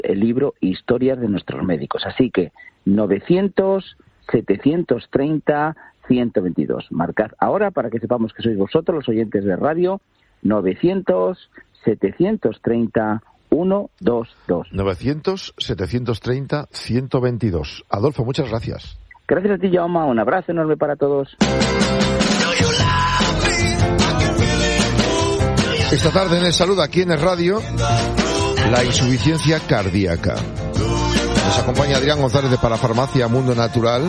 el libro Historias de nuestros médicos. Así que 900-730-122. Marcad ahora para que sepamos que sois vosotros los oyentes de radio. 900-730-122. 900-730-122. Adolfo, muchas gracias. Gracias a ti, Jaume. Un abrazo enorme para todos. Esta tarde en el Salud, aquí en el radio, la insuficiencia cardíaca. Nos acompaña Adrián González de Parafarmacia Mundo Natural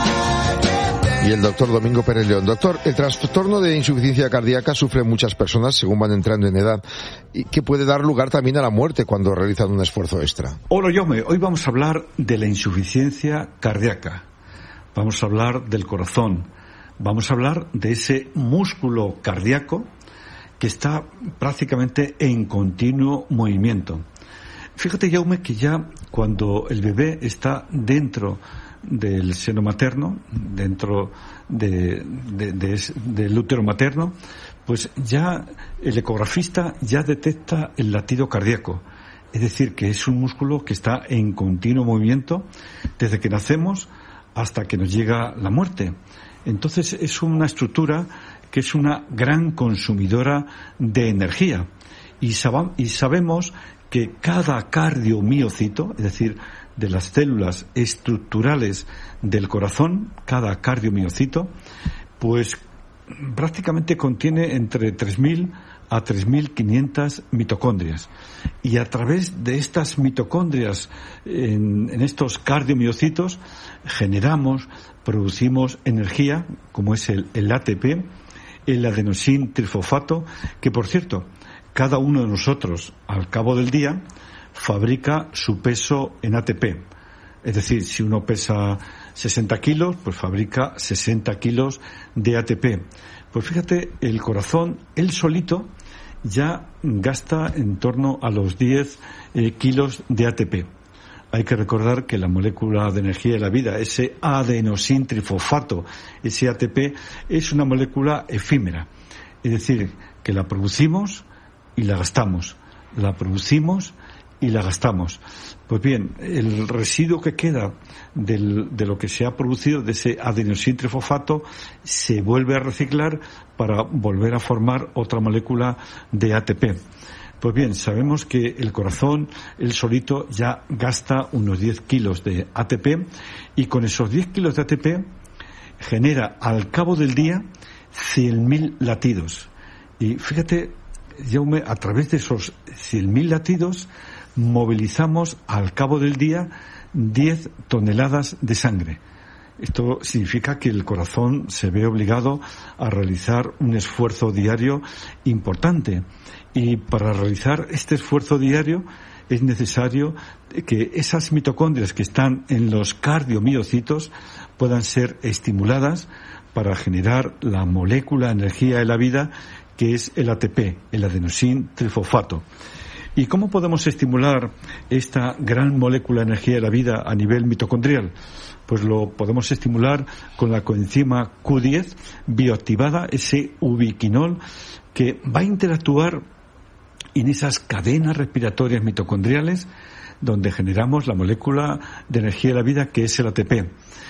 y el doctor Domingo Pérez León. Doctor, el trastorno de insuficiencia cardíaca sufren muchas personas según van entrando en edad, y que puede dar lugar también a la muerte cuando realizan un esfuerzo extra. Hola, Jaume. Hoy vamos a hablar de la insuficiencia cardíaca. Vamos a hablar del corazón. Vamos a hablar de ese músculo cardíaco que está prácticamente en continuo movimiento. Fíjate, Jaume, que ya cuando el bebé está dentro del seno materno, dentro del útero materno, pues ya el ecografista ya detecta el latido cardíaco. Es decir, que es un músculo que está en continuo movimiento desde que nacemos hasta que nos llega la muerte. Entonces es una estructura que es una gran consumidora de energía. Y sabemos que cada cardiomiocito, es decir, de las células estructurales del corazón, cada cardiomiocito, pues prácticamente contiene entre 3.000 a 3.500 mitocondrias. Y a través de estas mitocondrias, en estos cardiomiocitos, producimos energía, como es el ATP, el adenosín trifosfato, que por cierto, cada uno de nosotros, al cabo del día, fabrica su peso en ATP. Es decir, si uno pesa 60 kilos, pues fabrica 60 kilos de ATP. Pues fíjate, el corazón, él solito, ya gasta en torno a los 10 kilos de ATP. Hay que recordar que la molécula de energía de la vida, ese adenosín trifosfato, ese ATP, es una molécula efímera. Es decir, que la producimos y la gastamos. La producimos y la gastamos. Pues bien, el residuo que queda de lo que se ha producido, de ese adenosín trifosfato, se vuelve a reciclar para volver a formar otra molécula de ATP. Pues bien, sabemos que el corazón, él solito, ya gasta unos 10 kilos de ATP, y con esos 10 kilos de ATP genera al cabo del día 100.000 latidos. Y fíjate, Jaume, a través de esos 100.000 latidos movilizamos al cabo del día 10 toneladas de sangre. Esto significa que el corazón se ve obligado a realizar un esfuerzo diario importante. Y para realizar este esfuerzo diario es necesario que esas mitocondrias que están en los cardiomiocitos puedan ser estimuladas para generar la molécula de energía de la vida, que es el ATP, el adenosín trifosfato. ¿Y cómo podemos estimular esta gran molécula de energía de la vida a nivel mitocondrial? Pues lo podemos estimular con la coenzima Q10 bioactivada, ese ubiquinol, que va a interactuar en esas cadenas respiratorias mitocondriales donde generamos la molécula de energía de la vida, que es el ATP.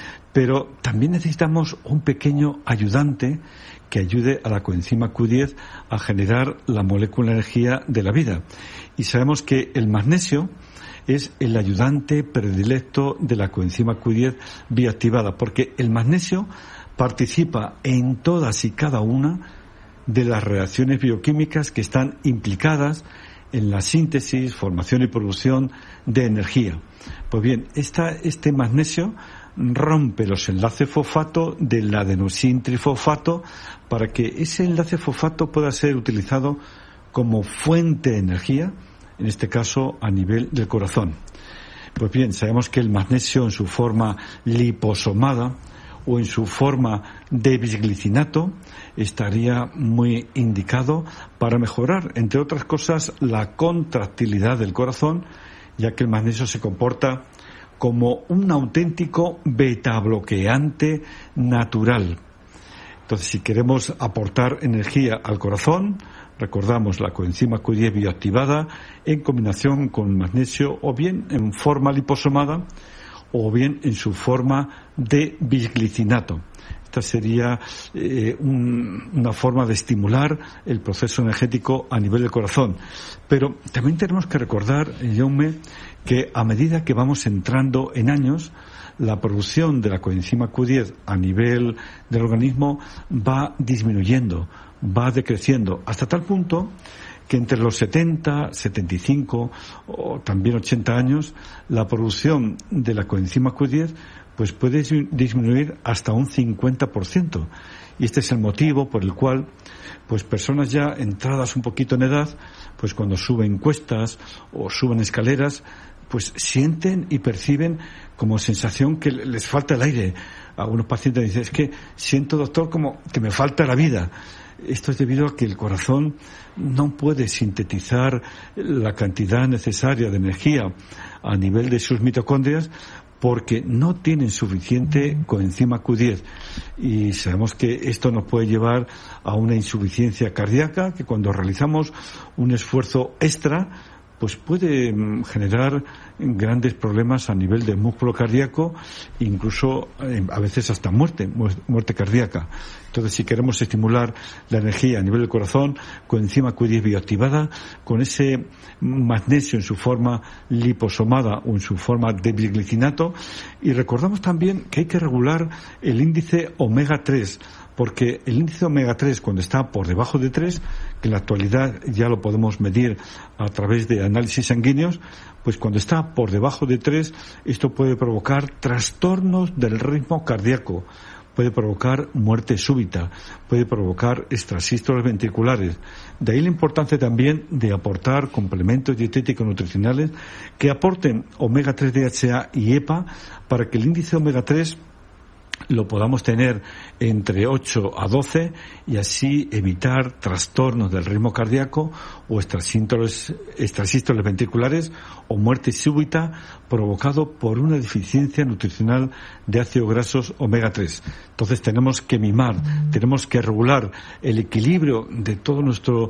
Pero también necesitamos un pequeño ayudante que ayude a la coenzima Q10 a generar la molécula de energía de la vida. Y sabemos que el magnesio es el ayudante predilecto de la coenzima Q10 bioactivada, porque el magnesio participa en todas y cada una de las reacciones bioquímicas que están implicadas en la síntesis, formación y producción de energía. Pues bien, este magnesio rompe los enlaces fosfato del adenosín trifosfato para que ese enlace fosfato pueda ser utilizado como fuente de energía, en este caso a nivel del corazón. Pues bien, sabemos que el magnesio en su forma liposomada o en su forma de bisglicinato estaría muy indicado para mejorar, entre otras cosas, la contractilidad del corazón, ya que el magnesio se comporta como un auténtico beta bloqueante natural. Entonces, si queremos aportar energía al corazón, recordamos la coenzima Q10 bioactivada en combinación con magnesio, o bien en forma liposomada o bien en su forma de bisglicinato. Esta sería una forma de estimular el proceso energético a nivel del corazón. Pero también tenemos que recordar, Jaume, que a medida que vamos entrando en años, la producción de la coenzima Q10 a nivel del organismo va disminuyendo, va decreciendo, hasta tal punto que entre los 70, 75 o también 80 años, la producción de la coenzima Q10 pues puede disminuir hasta un 50%. Y este es el motivo por el cual pues personas ya entradas un poquito en edad, pues cuando suben cuestas o suben escaleras, pues sienten y perciben como sensación que les falta el aire. Algunos pacientes dicen, es que siento, doctor, como que me falta la vida. Esto es debido a que el corazón no puede sintetizar la cantidad necesaria de energía a nivel de sus mitocondrias, porque no tienen suficiente coenzima Q10. Y sabemos que esto nos puede llevar a una insuficiencia cardíaca, que cuando realizamos un esfuerzo extra, pues puede generar grandes problemas a nivel del músculo cardíaco, incluso a veces hasta muerte cardíaca. Entonces, si queremos estimular la energía a nivel del corazón, coenzima Q10 bioactivada, con ese magnesio en su forma liposomada o en su forma de bisglicinato, y recordamos también que hay que regular el índice omega 3, porque el índice omega 3, cuando está por debajo de 3, que en la actualidad ya lo podemos medir a través de análisis sanguíneos, pues cuando está por debajo de 3, esto puede provocar trastornos del ritmo cardíaco, puede provocar muerte súbita, puede provocar extrasístoles ventriculares. De ahí la importancia también de aportar complementos dietéticos nutricionales que aporten omega 3 DHA y EPA para que el índice omega 3 lo podamos tener entre 8 a 12 y así evitar trastornos del ritmo cardíaco o extrasístoles ventriculares o muerte súbita provocado por una deficiencia nutricional de ácidos grasos omega 3. Entonces tenemos que mimar, tenemos que regular el equilibrio de todo nuestro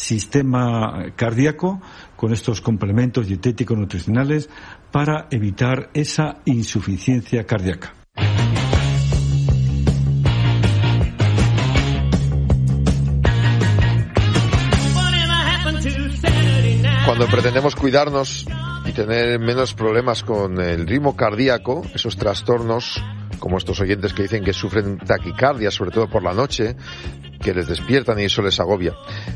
sistema cardíaco con estos complementos dietéticos nutricionales para evitar esa insuficiencia cardíaca. Cuando pretendemos cuidarnos y tener menos problemas con el ritmo cardíaco, esos trastornos, como estos oyentes que dicen que sufren taquicardia, sobre todo por la noche, que les despiertan y eso les agobia.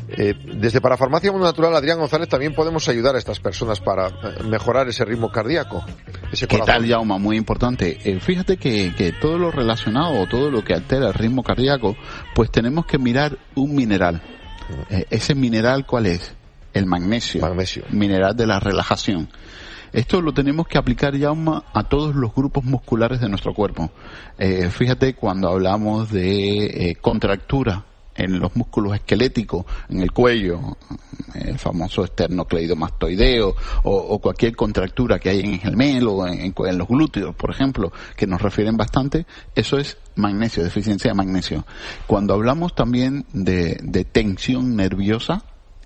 Desde Parafarmacia Mundo Natural, Adrián González, también podemos ayudar a estas personas para mejorar ese ritmo cardíaco. Ese ¿Qué tal, Jaume? Muy importante. Fíjate que todo lo relacionado, todo lo que altera el ritmo cardíaco, pues tenemos que mirar un mineral. ¿Ese mineral cuál es? El magnesio, mineral de la relajación. Esto lo tenemos que aplicar, Jaume, a todos los grupos musculares de nuestro cuerpo. Fíjate, cuando hablamos de contractura en los músculos esqueléticos, en el cuello, el famoso esternocleidomastoideo, o cualquier contractura que hay en el gemelo o en los glúteos, por ejemplo, que nos refieren bastante, eso es magnesio, deficiencia de magnesio. Cuando hablamos también de tensión nerviosa,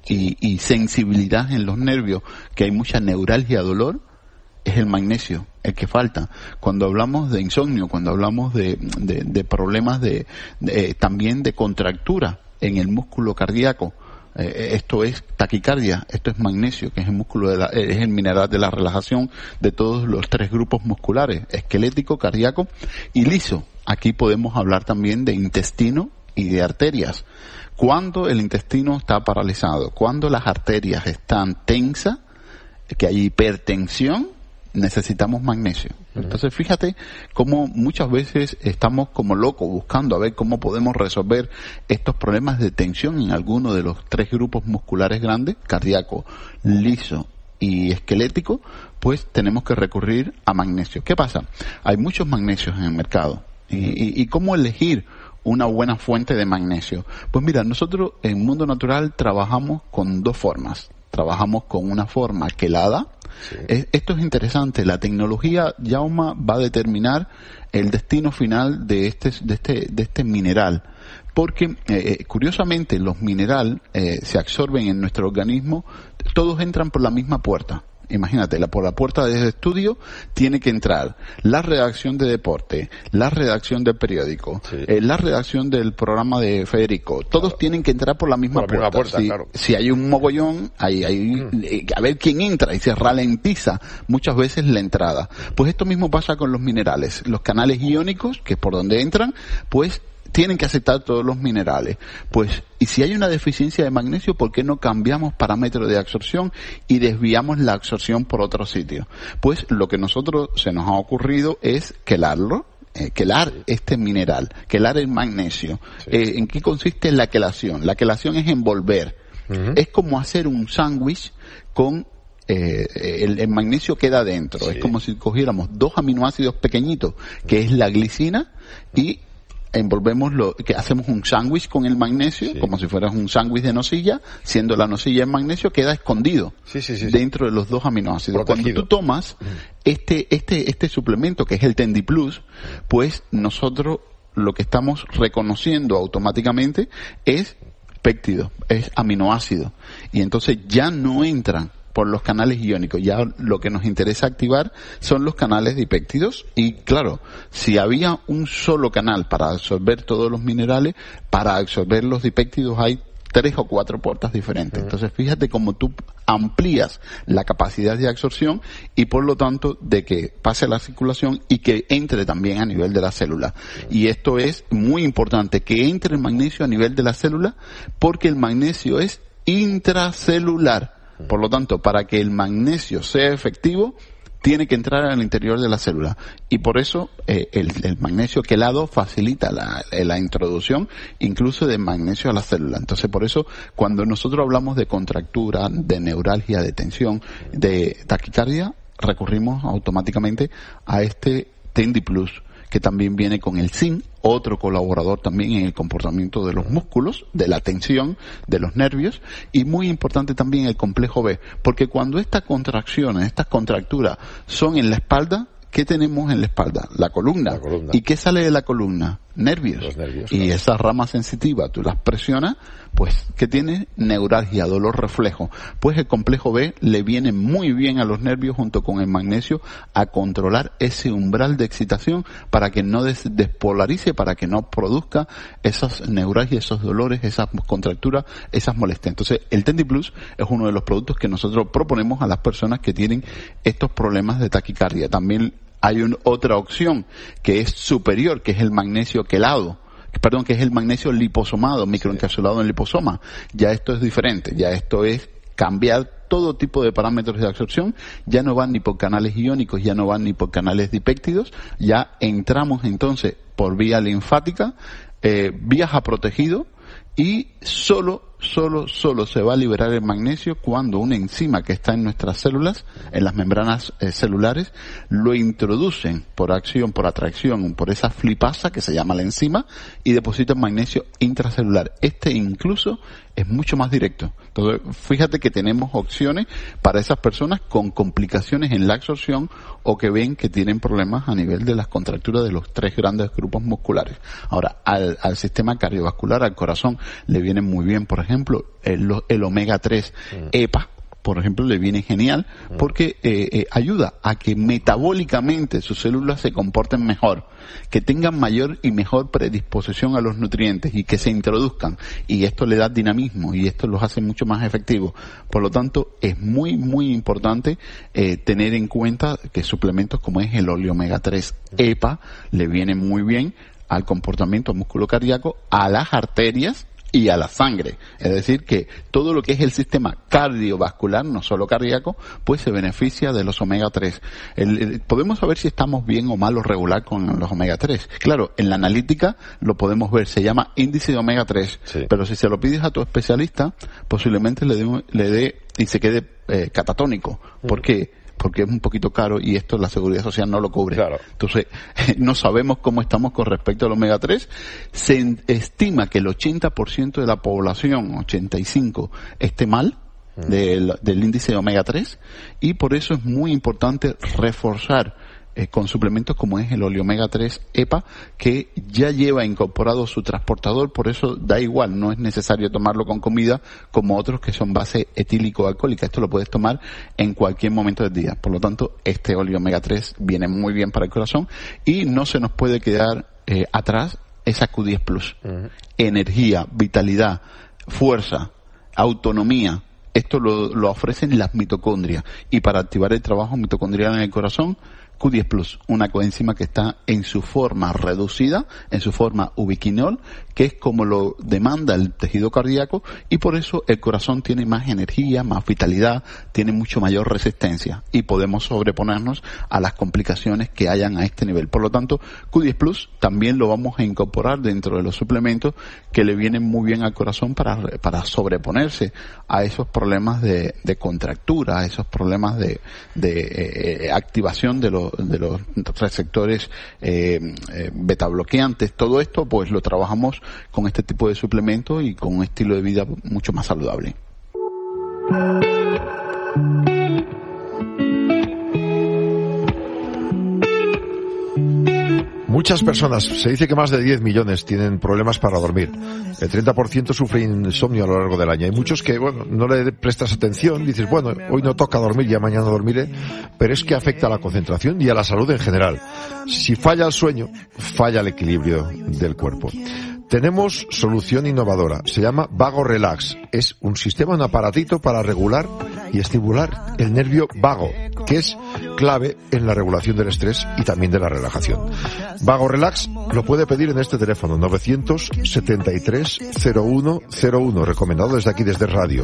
y sensibilidad en los nervios, que hay mucha neuralgia, dolor, es el magnesio el que falta. Cuando hablamos de insomnio, cuando hablamos de problemas también de contractura en el músculo cardíaco, esto es taquicardia, esto es magnesio, que es el músculo es el mineral de la relajación de todos los tres grupos musculares, esquelético, cardíaco y liso. Aquí podemos hablar también de intestino y de arterias. Cuando el intestino está paralizado, cuando las arterias están tensas, que hay hipertensión, necesitamos magnesio. Entonces fíjate cómo muchas veces estamos como locos buscando a ver cómo podemos resolver estos problemas de tensión en alguno de los tres grupos musculares grandes, cardíaco, liso y esquelético, pues tenemos que recurrir a magnesio. ¿Qué pasa? Hay muchos magnesios en el mercado. ¿Y cómo elegir una buena fuente de magnesio? Pues mira, nosotros en Mundo Natural trabajamos con dos formas. Trabajamos con una forma quelada, Sí. Esto es interesante. La tecnología, Jaume, va a determinar el destino final de este mineral. Porque, curiosamente, los minerales se absorben en nuestro organismo, todos entran por la misma puerta. Imagínate, por la puerta de estudio tiene que entrar la redacción de deporte, la redacción del periódico, la redacción del programa de Federico. Todos tienen que entrar por la misma puerta. Si hay un mogollón, a ver quién entra y se ralentiza muchas veces la entrada. Pues esto mismo pasa con los minerales. Los canales iónicos, que es por donde entran, pues tienen que aceptar todos los minerales. Pues, y si hay una deficiencia de magnesio, ¿por qué no cambiamos parámetros de absorción y desviamos la absorción por otro sitio? Pues lo que nosotros se nos ha ocurrido es quelarlo, quelar este mineral, quelar el magnesio. ¿En qué consiste la quelación? La quelación es envolver. Es como hacer un sándwich con el magnesio queda dentro. Es como si cogiéramos 2 aminoácidos pequeñitos, que es la glicina, y envolvemos que hacemos un sándwich con el magnesio, como si fuera un sándwich de nocilla, siendo la nocilla en magnesio, queda escondido dentro de los 2 aminoácidos. Protegido. Cuando tú tomas este suplemento, que es el Tendi Plus, pues nosotros lo que estamos reconociendo automáticamente es péptido, es aminoácido, y entonces ya no entran por los canales iónicos. Ya lo que nos interesa activar son los canales dipéptidos, y claro, si había un solo canal para absorber todos los minerales, para absorber los dipéptidos hay 3 o 4 puertas diferentes. Entonces fíjate cómo tú amplías la capacidad de absorción y por lo tanto de que pase a la circulación y que entre también a nivel de la célula. Y esto es muy importante, que entre el magnesio a nivel de la célula, porque el magnesio es intracelular. Por lo tanto, para que el magnesio sea efectivo, tiene que entrar al interior de la célula. Y por eso el magnesio quelado facilita la introducción incluso de magnesio a la célula. Entonces, por eso, cuando nosotros hablamos de contractura, de neuralgia, de tensión, de taquicardia, recurrimos automáticamente a este Tendi Plus, que también viene con el zinc, otro colaborador también en el comportamiento de los músculos, de la tensión, de los nervios, y muy importante también el complejo B, porque cuando estas contracciones, estas contracturas son en la espalda, ¿qué tenemos en la espalda? La columna. ¿Y qué sale de la columna? Nervios. Los nervios, y esas ramas sensitivas, tú las presionas, pues, ¿qué tiene? Neuralgia, dolor reflejo. Pues el complejo B le viene muy bien a los nervios junto con el magnesio a controlar ese umbral de excitación para que no despolarice, para que no produzca esas neuralgias, esos dolores, esas contracturas, esas molestias. Entonces, el Tendi Plus es uno de los productos que nosotros proponemos a las personas que tienen estos problemas de taquicardia. También hay otra opción que es superior, que es el magnesio quelado, que es el magnesio liposomado, microencapsulado en liposoma. Ya esto es diferente, ya esto es cambiar todo tipo de parámetros de absorción, ya no van ni por canales iónicos, ya no van ni por canales dipéptidos, ya entramos entonces por vía linfática, vías a protegido, y solo se va a liberar el magnesio cuando una enzima que está en nuestras células, en las membranas celulares, lo introducen por acción, por atracción, por esa flipasa que se llama la enzima, y depositan magnesio intracelular. Este incluso es mucho más directo. Entonces, fíjate que tenemos opciones para esas personas con complicaciones en la absorción o que ven que tienen problemas a nivel de las contracturas de los 3 grandes grupos musculares. Ahora, al sistema cardiovascular, al corazón, le viene muy bien, por ejemplo, el omega 3 EPA, por ejemplo, le viene genial porque ayuda a que metabólicamente sus células se comporten mejor, que tengan mayor y mejor predisposición a los nutrientes y que se introduzcan, y esto le da dinamismo y esto los hace mucho más efectivos. Por lo tanto, es muy, muy importante tener en cuenta que suplementos como es el omega 3 EPA le vienen muy bien al comportamiento musculocardíaco, a las arterias y a la sangre. Es decir, que todo lo que es el sistema cardiovascular, no solo cardíaco, pues se beneficia de los omega 3. Podemos saber si estamos bien o mal o regular con los omega 3. Claro, en la analítica lo podemos ver, se llama índice de omega 3, pero si se lo pides a tu especialista, posiblemente le dé y se quede catatónico. ¿Por qué? Porque es un poquito caro y esto la Seguridad Social no lo cubre. Claro. Entonces, no sabemos cómo estamos con respecto al omega 3. Se estima que el 80% de la población, 85%, esté mal del índice de omega 3, y por eso es muy importante reforzar con suplementos como es el óleo omega 3 EPA, que ya lleva incorporado su transportador, por eso da igual, no es necesario tomarlo con comida como otros que son base etílico-alcohólica. Esto lo puedes tomar en cualquier momento del día. Por lo tanto, este óleo omega 3 viene muy bien para el corazón, y no se nos puede quedar atrás esa Q10 Plus. Energía, vitalidad, fuerza, autonomía. Esto lo ofrecen las mitocondrias, y para activar el trabajo mitocondrial en el corazón, Q10 Plus, una coenzima que está en su forma reducida, en su forma ubiquinol, que es como lo demanda el tejido cardíaco, y por eso el corazón tiene más energía, más vitalidad, tiene mucho mayor resistencia, y podemos sobreponernos a las complicaciones que hayan a este nivel. Por lo tanto, Q10 Plus también lo vamos a incorporar dentro de los suplementos que le vienen muy bien al corazón para sobreponerse a esos problemas de contractura, a esos problemas de activación de los receptores beta bloqueantes. Todo esto pues lo trabajamos con este tipo de suplementos y con un estilo de vida mucho más saludable. Muchas personas, se dice que más de 10 millones tienen problemas para dormir. El 30% sufre insomnio a lo largo del año. Hay muchos que, bueno, no le prestas atención, dices, bueno, hoy no toca dormir, ya mañana dormiré, pero es que afecta a la concentración y a la salud en general. Si falla el sueño, falla el equilibrio del cuerpo. Tenemos solución innovadora, se llama Vago Relax. Es un sistema, un aparatito para regular y estimular el nervio vago, que es clave en la regulación del estrés y también de la relajación. Vago Relax lo puede pedir en este teléfono, 973-0101, recomendado desde aquí, desde radio.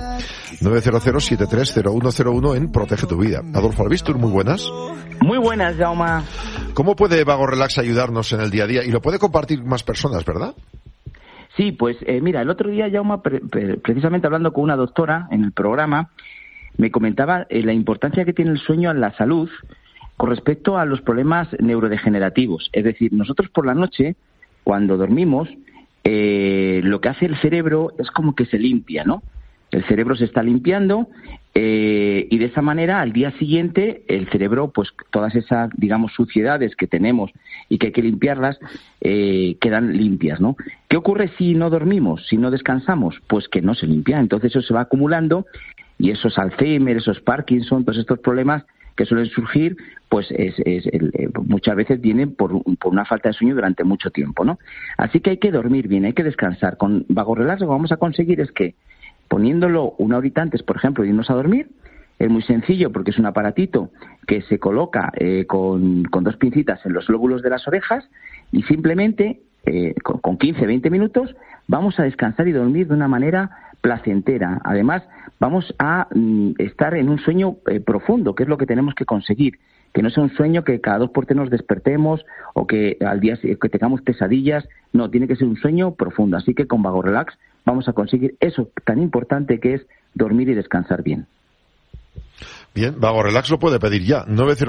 900-730101 en Protege tu Vida. Adolfo Albistur, muy buenas. Muy buenas, Jaume. ¿Cómo puede Vago Relax ayudarnos en el día a día? Y lo puede compartir más personas, ¿verdad? Sí, pues mira, el otro día, Jaume, precisamente hablando con una doctora en el programa, me comentaba la importancia que tiene el sueño en la salud con respecto a los problemas neurodegenerativos. Es decir, nosotros por la noche, cuando dormimos, lo que hace el cerebro es como que se limpia, ¿no? El cerebro se está limpiando y de esa manera al día siguiente el cerebro, pues todas esas, digamos, suciedades que tenemos y que hay que limpiarlas, quedan limpias, ¿no? ¿Qué ocurre si no dormimos, si no descansamos? Pues que no se limpia, entonces eso se va acumulando y esos Alzheimer, esos Parkinson, todos estos problemas que suelen surgir, pues muchas veces vienen por una falta de sueño durante mucho tiempo, ¿no? Así que hay que dormir bien, hay que descansar. Con Vago Relax lo que vamos a conseguir es que poniéndolo una horita antes, por ejemplo, de irnos a dormir, es muy sencillo porque es un aparatito que se coloca con dos pincitas en los lóbulos de las orejas y simplemente con 15-20 minutos vamos a descansar y dormir de una manera placentera. Además, vamos a estar en un sueño profundo, que es lo que tenemos que conseguir. Que no sea un sueño que cada 2x3 nos despertemos o que al día que tengamos pesadillas. No, tiene que ser un sueño profundo. Así que con Vago Relax vamos a conseguir eso tan importante que es dormir y descansar bien. Bien, Vago Relax lo puede pedir ya,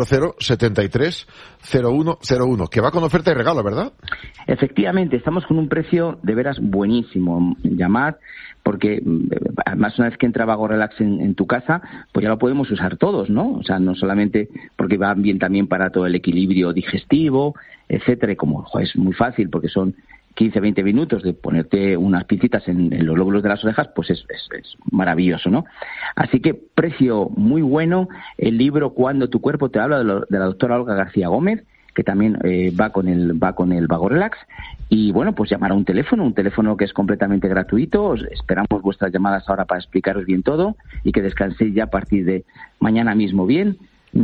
900-73-0101, que va con oferta y regalo, ¿verdad? Efectivamente, estamos con un precio de veras buenísimo. Llamad, porque además una vez que entra Vago Relax en tu casa, pues ya lo podemos usar todos, ¿no? O sea, no solamente porque va bien también para todo el equilibrio digestivo, etcétera, y como es muy fácil porque son 15-20 minutos de ponerte unas pincitas en los lóbulos de las orejas, pues es maravilloso, ¿no? Así que precio muy bueno. El libro Cuando tu cuerpo te habla, de la doctora Olga García Gómez, que también va con el Vago Relax. Y bueno, pues llamar a un teléfono que es completamente gratuito. Esperamos vuestras llamadas ahora para explicaros bien todo y que descanséis ya a partir de mañana mismo bien.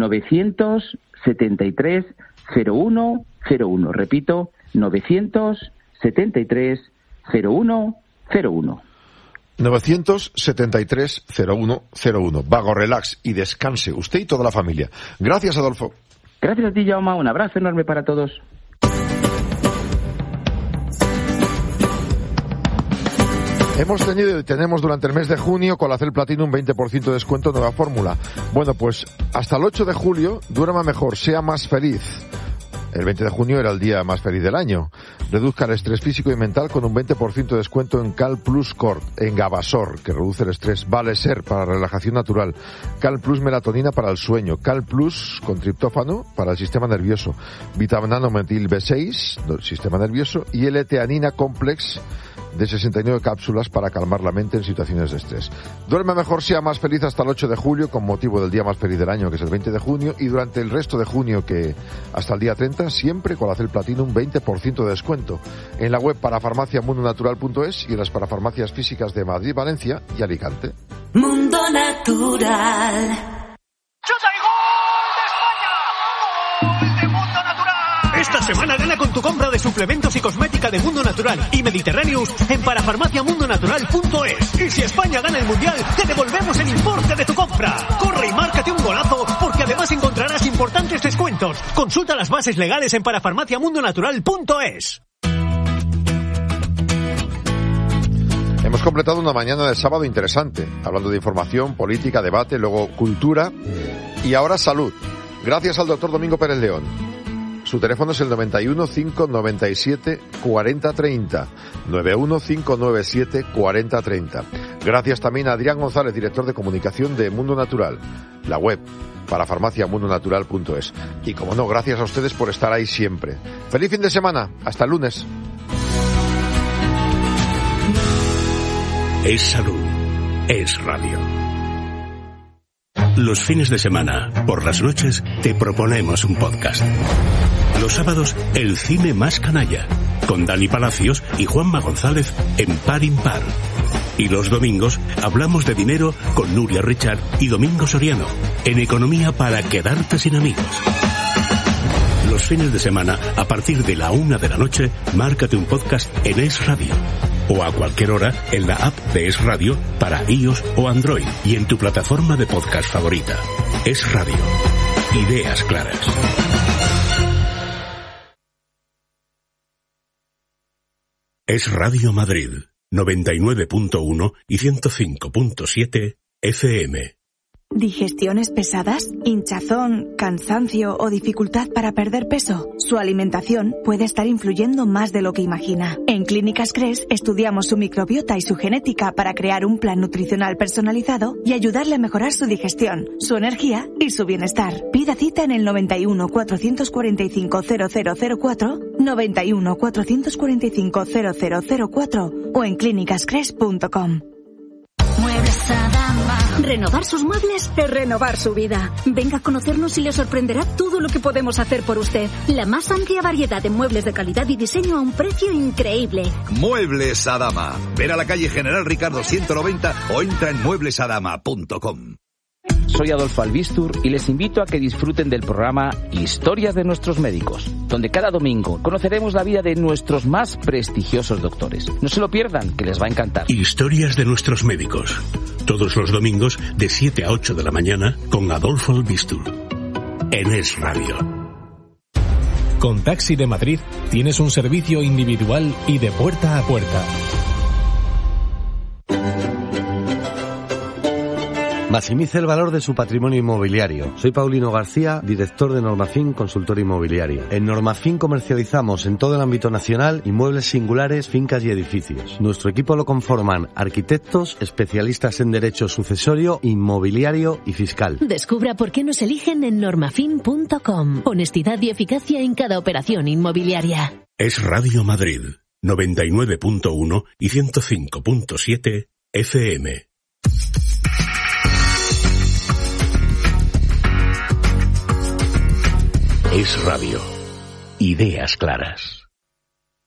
973-0101. Repito, 973-0101. 973-0101. Vago Relax y descanse usted y toda la familia. Gracias, Adolfo. Gracias a ti, Jaume. Un abrazo enorme para todos. Hemos tenido y tenemos durante el mes de junio Colacel Platino un 20% de descuento, nueva fórmula. Bueno, pues hasta el 8 de julio, duerma mejor, sea más feliz. El 20 de junio era el día más feliz del año. Reduzca el estrés físico y mental con un 20% de descuento en Cal Plus Cord, en Gavasor, que reduce el estrés, Valeser para la relajación natural, Cal Plus Melatonina para el sueño, Cal Plus con triptófano para el sistema nervioso, Vitaminometil B6 del sistema nervioso y L-teanina Complex de 69 cápsulas para calmar la mente en situaciones de estrés. Duerme mejor, sea más feliz hasta el 8 de julio con motivo del día más feliz del año, que es el 20 de junio, y durante el resto de junio, que hasta el día 30, siempre con Acel Platino un 20% de descuento en la web parafarmaciamundonatural.es y en las parafarmacias físicas de Madrid, Valencia y Alicante. Mundo Natural. ¡Chuta y gol de España! ¡Gol de Mundo Natural! Esta semana gana con tu compra de suplementos y cosmética de Mundo Natural y Mediterráneos en parafarmaciamundonatural.es. Y si España gana el Mundial, te devolvemos el importe de tu compra. Corre y márcate un golazo, porque además encontrarás importantes descuentos. Consulta las bases legales en parafarmaciamundonatural.es. Hemos completado una mañana de sábado interesante, hablando de información, política, debate, luego cultura y ahora salud. Gracias al doctor Domingo Pérez León. Su teléfono es el 91 597 4030. 91 597 4030. Gracias también a Adrián González, director de comunicación de Mundo Natural, la web parafarmaciamundonatural.es. Y como no, gracias a ustedes por estar ahí siempre. Feliz fin de semana. Hasta el lunes. Es salud. Es radio. Los fines de semana, por las noches, te proponemos un podcast. Los sábados, el cine más canalla, con Dani Palacios y Juanma González en Par Impar. Y los domingos, hablamos de dinero con Nuria Richard y Domingo Soriano, en Economía para quedarte sin amigos. Los fines de semana, a partir de la 1 de la noche, márcate un podcast en Es Radio. O a cualquier hora en la app de Es Radio para iOS o Android y en tu plataforma de podcast favorita. Es Radio. Ideas claras. Es Radio Madrid, 99.1 y 105.7 FM. ¿Digestiones pesadas? ¿Hinchazón, cansancio o dificultad para perder peso? Su alimentación puede estar influyendo más de lo que imagina. En Clínicas Cres estudiamos su microbiota y su genética para crear un plan nutricional personalizado y ayudarle a mejorar su digestión, su energía y su bienestar. Pida cita en el 91 445 0004, 91 445 0004 o en clínicascres.com. Muebles Adama. Renovar sus muebles es renovar su vida. Venga a conocernos y le sorprenderá todo lo que podemos hacer por usted. La más amplia variedad de muebles de calidad y diseño a un precio increíble. Muebles Adama. Ven a la calle General Ricardo 190 o entra en mueblesadama.com. Soy Adolfo Albistur y les invito a que disfruten del programa Historias de nuestros médicos, donde cada domingo conoceremos la vida de nuestros más prestigiosos doctores. No se lo pierdan, que les va a encantar. Historias de nuestros médicos. Todos los domingos de 7 a 8 de la mañana con Adolfo Albistur. En Es Radio. Con Taxi de Madrid tienes un servicio individual y de puerta a puerta. Maximice el valor de su patrimonio inmobiliario. Soy Paulino García, director de Normafin Consultor Inmobiliario. En Normafin comercializamos en todo el ámbito nacional inmuebles singulares, fincas y edificios. Nuestro equipo lo conforman arquitectos, especialistas en derecho sucesorio, inmobiliario y fiscal. Descubra por qué nos eligen en normafin.com. Honestidad y eficacia en cada operación inmobiliaria. Es Radio Madrid, 99.1 y 105.7 FM. Es Radio. Ideas claras.